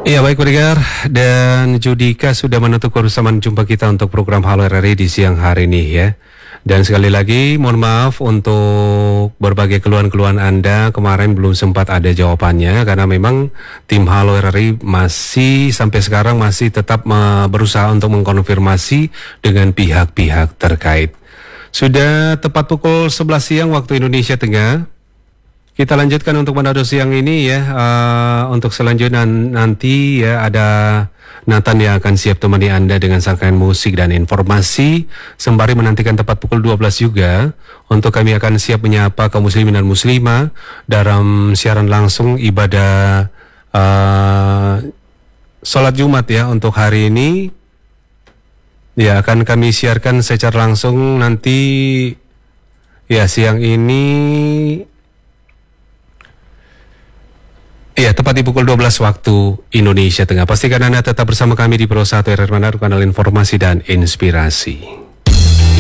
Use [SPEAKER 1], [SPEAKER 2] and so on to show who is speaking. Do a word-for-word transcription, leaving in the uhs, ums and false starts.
[SPEAKER 1] Iya baik pendengar, dan Judika sudah menutup kebersamaan jumpa kita untuk program Halo R R I di siang hari ini ya. Dan sekali lagi mohon maaf untuk berbagai keluhan-keluhan Anda, kemarin belum sempat ada jawabannya karena memang tim Halo R R I masih sampai sekarang masih tetap uh, berusaha untuk mengkonfirmasi dengan pihak-pihak terkait. Sudah tepat pukul sebelas siang waktu Indonesia Tengah. Kita lanjutkan untuk pada siang ini ya. Uh, untuk selanjutnya nanti ya ada Nathan yang akan siap temani Anda dengan sangkaian musik dan informasi. Sembari menantikan tepat pukul dua belas juga untuk kami akan siap menyapa kaum muslimin dan muslimah dalam siaran langsung ibadah uh, sholat Jumat ya untuk hari ini. Ya akan kami siarkan secara langsung nanti ya siang ini. Iya, tepat di pukul dua belas waktu Indonesia Tengah. Pastikan Anda tetap bersama kami di Pro satu R R I Manado, kanal informasi dan inspirasi.